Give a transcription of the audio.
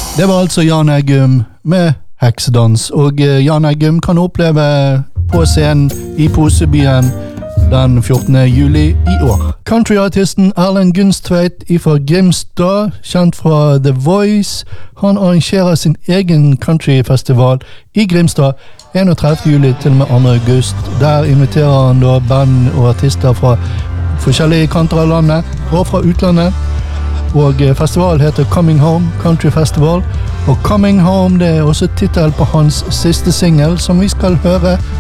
Det var altså Jan Eggum med Heksedans, og Jan Eggum kan oppleve på scenen i Posebyen den 14. juli i år. Countryartisten Erlend Gunstveit fra Grimstad, kjent fra The Voice, han arrangerer sin egen countryfestival i Grimstad 31. juli til og med 2. august. Der inviterer han da band og artister fra forskjellige kanter av landet og fra utlandet. Og festivalen heter Coming Home Country Festival, og Coming Home det er også titel på hans siste single som vi skal høre